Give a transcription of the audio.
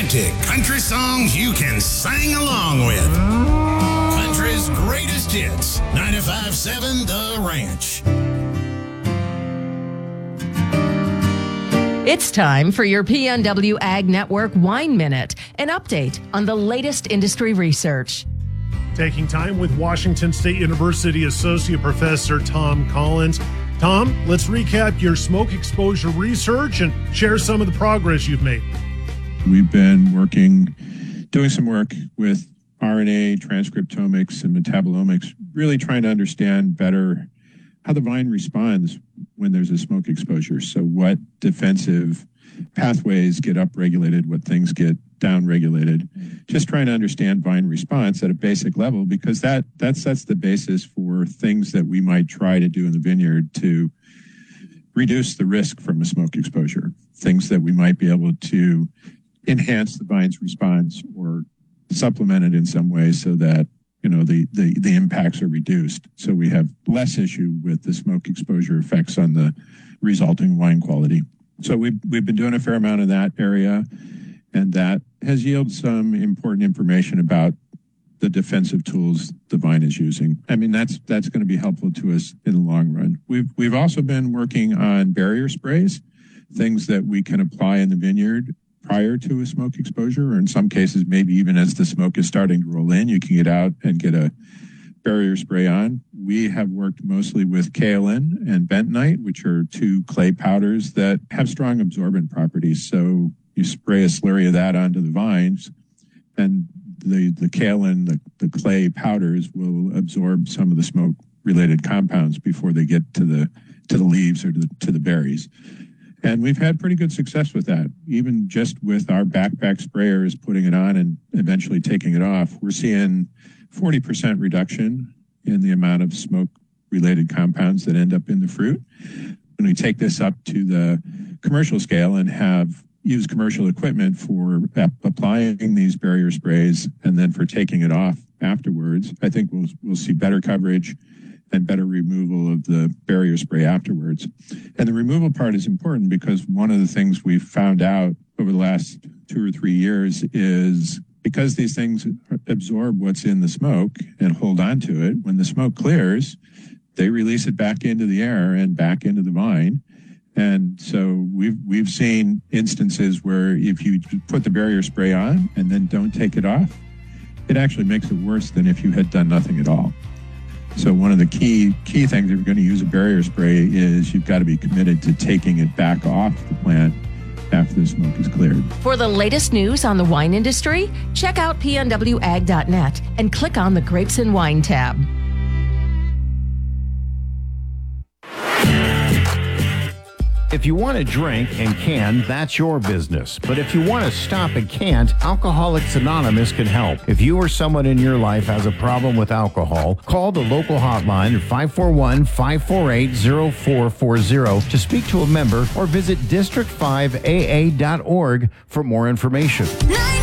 authentic country songs you can sing along with. Country's greatest hits. 95.7 The Ranch. It's time for your PNW Ag Network Wine Minute, an update on the latest industry research. Taking time with Washington State University Associate Professor Tom Collins. Tom, let's recap your smoke exposure research and share some of the progress you've made. We've been doing some work with RNA, transcriptomics, and metabolomics, really trying to understand better how the vine responds when there's a smoke exposure. So what defensive pathways get upregulated, what things get downregulated, just trying to understand vine response at a basic level, because that sets the basis for things that we might try to do in the vineyard to reduce the risk from a smoke exposure, things that we might be able to enhance the vine's response or supplement it in some way so that the impacts are reduced, so we have less issue with the smoke exposure effects on the resulting wine quality. So we've been doing a fair amount of that area, and that has yielded some important information about the defensive tools the vine is using. I mean, that's going to be helpful to us in the long run. We've also been working on barrier sprays, things that we can apply in the vineyard prior to a smoke exposure, or in some cases, maybe even as the smoke is starting to roll in, you can get out and get a barrier spray on. We have worked mostly with kaolin and bentonite, which are two clay powders that have strong absorbent properties. So you spray a slurry of that onto the vines, and the kaolin, the clay powders, will absorb some of the smoke-related compounds before they get to the leaves or to the berries. And we've had pretty good success with that. Even just with our backpack sprayers putting it on and eventually taking it off, we're seeing 40% reduction in the amount of smoke-related compounds that end up in the fruit. When we take this up to the commercial scale and use commercial equipment for applying these barrier sprays and then for taking it off afterwards, I think we'll see better coverage and better removal of the barrier spray afterwards. And the removal part is important because one of the things we've found out over the last 2 or 3 years is because these things absorb what's in the smoke and hold on to it, when the smoke clears, they release it back into the air and back into the vine. And so we've seen instances where if you put the barrier spray on and then don't take it off, it actually makes it worse than if you had done nothing at all. So one of the key things if you're going to use a barrier spray is you've got to be committed to taking it back off the plant after the smoke is cleared. For the latest news on the wine industry, check out pnwag.net and click on the Grapes and Wine tab. If you want to drink and can, that's your business. But if you want to stop and can't, Alcoholics Anonymous can help. If you or someone in your life has a problem with alcohol, call the local hotline at 541-548-0440 to speak to a member or visit district5aa.org for more information.